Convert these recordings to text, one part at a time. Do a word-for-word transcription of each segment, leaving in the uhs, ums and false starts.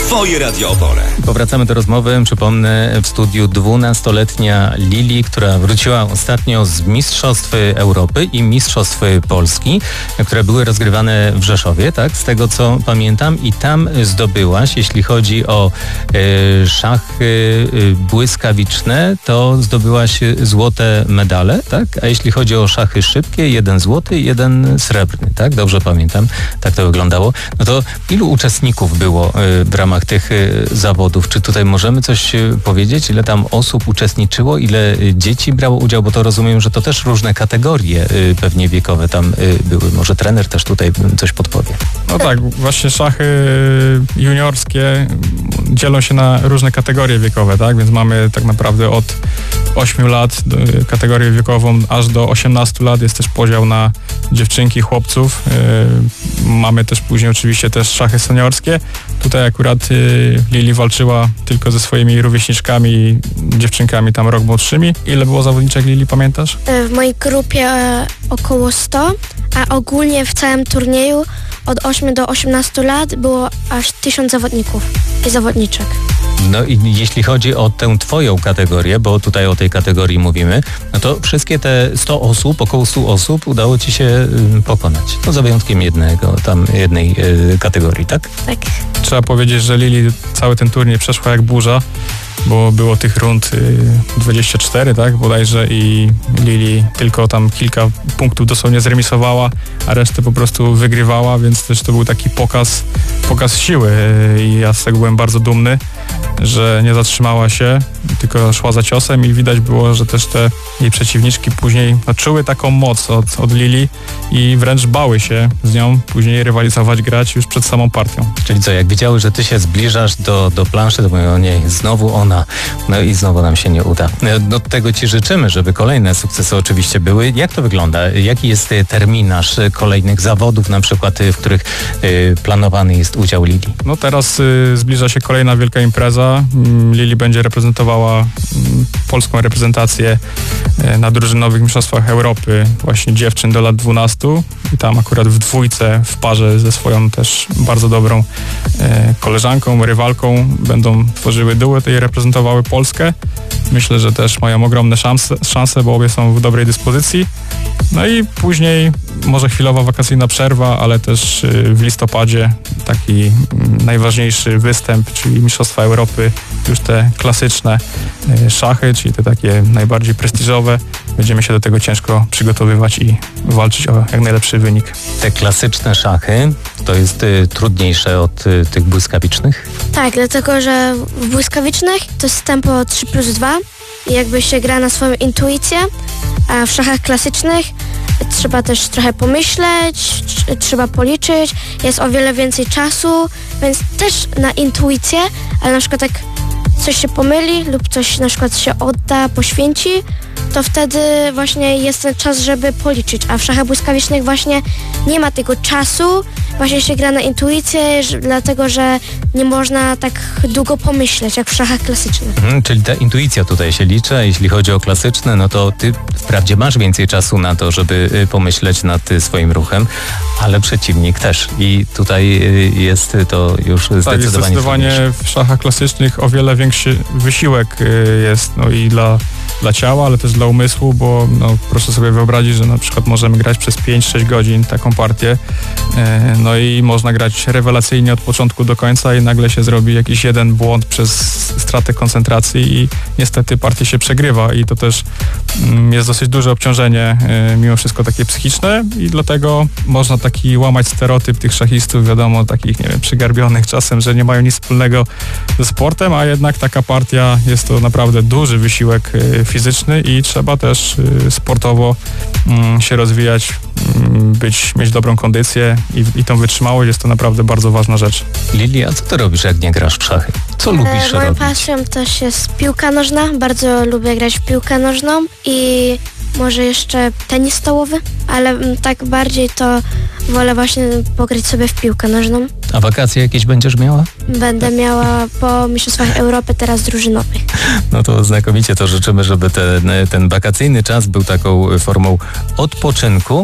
Twoje Radio Opole. Powracamy do rozmowy. Przypomnę, w studiu dwunastoletnia Lili, która wróciła ostatnio z Mistrzostw Europy i Mistrzostw Polski, które były rozgrywane w Rzeszowie, tak? Z tego co pamiętam. I tam zdobyłaś, jeśli chodzi o e, szachy e, błyskawiczne, to zdobyłaś złote medale, tak? A jeśli chodzi o szachy szybkie, jeden złoty i jeden srebrny, tak? Dobrze pamiętam. Tak to wyglądało. No to ilu uczestników było e, w ramach tych zawodów? Czy tutaj możemy coś powiedzieć? Ile tam osób uczestniczyło? Ile dzieci brało udział? Bo to rozumiem, że to też różne kategorie pewnie wiekowe tam były. Może trener też tutaj coś podpowie. No tak, właśnie szachy juniorskie dzielą się na różne kategorie wiekowe, tak? Więc mamy tak naprawdę od ośmiu lat kategorię wiekową aż do osiemnastu lat. Jest też podział na dziewczynki, chłopców. Mamy też później oczywiście też szachy seniorskie. Tutaj akurat y, Lili walczyła tylko ze swoimi rówieśniczkami, dziewczynkami tam rok młodszymi. Ile było zawodniczek, Lili, pamiętasz? W mojej grupie około sto, a ogólnie w całym turnieju od ośmiu do osiemnastu lat było aż tysiąc zawodników i zawodniczek. No i jeśli chodzi o tę twoją kategorię, bo tutaj o tej kategorii mówimy, no to wszystkie te sto osób, około stu osób udało ci się y, pokonać. No za wyjątkiem jednego, tam jednej y, kategorii, tak? Tak. Trzeba powiedzieć, że Lili cały ten turniej przeszła jak burza, bo było tych rund y, dwadzieścia cztery, tak, bodajże, i Lili tylko tam kilka punktów dosłownie zremisowała, a resztę po prostu wygrywała, więc też to był taki pokaz, pokaz siły y, i ja z tego byłem bardzo dumny, że nie zatrzymała się, tylko szła za ciosem i widać było, że też te jej przeciwniczki później no, czuły taką moc od, od Lili i wręcz bały się z nią później rywalizować, grać już przed samą partią. Czyli co, jak widziały, że ty się zbliżasz do, do planszy, to mówią, o nie, znowu ona, no i znowu nam się nie uda. No tego ci życzymy, żeby kolejne sukcesy oczywiście były. Jak to wygląda? Jaki jest terminarz kolejnych zawodów, na przykład, w których y, planowany jest udział Lili? No teraz y, zbliża się kolejna wielka impreza. Lili będzie reprezentowała polską reprezentację na drużynowych mistrzostwach Europy właśnie dziewczyn do lat dwunastu i tam akurat w dwójce, w parze ze swoją też bardzo dobrą koleżanką, rywalką będą tworzyły duet i reprezentowały Polskę. Myślę, że też mają ogromne szanse, szanse, bo obie są w dobrej dyspozycji. No i później może chwilowa wakacyjna przerwa, ale też w listopadzie taki najważniejszy występ, czyli Mistrzostwa Europy, już te klasyczne szachy, czyli te takie najbardziej prestiżowe. Będziemy się do tego ciężko przygotowywać i walczyć o jak najlepszy wynik. Te klasyczne szachy to jest y, trudniejsze od y, tych błyskawicznych? Tak, dlatego że w błyskawicznych to jest tempo trzy plus dwa i jakby się gra na swoją intuicję, a w szachach klasycznych trzeba też trochę pomyśleć, tr- trzeba policzyć, jest o wiele więcej czasu, więc też na intuicję, ale na przykład jak coś się pomyli lub coś na przykład się odda, poświęci, to wtedy właśnie jest ten czas, żeby policzyć, a w szachach błyskawicznych właśnie nie ma tego czasu, właśnie się gra na intuicję, że, dlatego że nie można tak długo pomyśleć, jak w szachach klasycznych. Mhm, czyli ta intuicja tutaj się liczy, a jeśli chodzi o klasyczne, no to ty wprawdzie masz więcej czasu na to, żeby pomyśleć nad swoim ruchem, ale przeciwnik też i tutaj jest to już zdecydowanie Tak, jest zdecydowanie trudniejsze. W szachach klasycznych o wiele większy wysiłek jest, no i dla dla ciała, ale też dla umysłu, bo no, proszę sobie wyobrazić, że na przykład możemy grać przez pięć sześć godzin taką partię, e, no i można grać rewelacyjnie od początku do końca i nagle się zrobi jakiś jeden błąd przez stratę koncentracji i niestety partię się przegrywa i to też mm, jest dosyć duże obciążenie, e, mimo wszystko takie psychiczne i dlatego można taki łamać stereotyp tych szachistów, wiadomo, takich, nie wiem, przygarbionych czasem, że nie mają nic wspólnego ze sportem, a jednak taka partia jest to naprawdę duży wysiłek e, fizyczny i trzeba też y, sportowo y, się rozwijać, y, być, mieć dobrą kondycję i, i tą wytrzymałość, jest to naprawdę bardzo ważna rzecz. Lili, a co ty robisz, jak nie grasz w szachy? Co e, lubisz moją robić? Moją pasją też jest piłka nożna, bardzo lubię grać w piłkę nożną i może jeszcze tenis stołowy, ale m, tak bardziej to wolę właśnie pograć sobie w piłkę nożną. A wakacje jakieś będziesz miała? Będę miała po Mistrzostwach Europy teraz drużynowych. No to znakomicie, to życzymy, żeby ten, ten wakacyjny czas był taką formą odpoczynku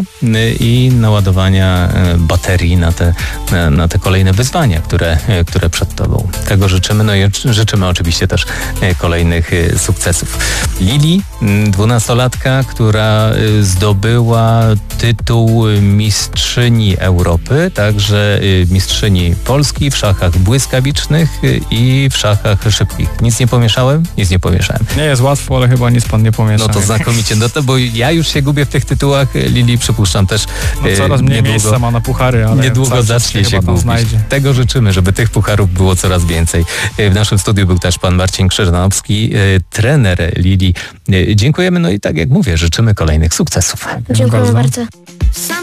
i naładowania baterii na te, na te kolejne wyzwania, które, które przed tobą. Tego życzymy, no i życzymy oczywiście też kolejnych sukcesów. Lili, dwunastolatka, która zdobyła tytuł mistrzyni Europy, także mistrzyni Polski w szachach błyskawicznych i w szachach szybkich. Nic nie pomieszałem? Nic nie pomieszałem. Nie jest łatwo, ale chyba nic pan nie pomiesza. No to znakomicie, no to bo ja już się gubię w tych tytułach. Lili, przypuszczam też. No coraz mniej niedługo, miejsca ma na puchary, ale niedługo zacznie się, się gubić. Znajdzie. Tego życzymy, żeby tych pucharów było coraz więcej. W naszym studiu był też pan Marcin Krzyżanowski, trener Lili. Dziękujemy, no i tak jak mówię, życzymy kolejnych sukcesów. Dziękuję bardzo.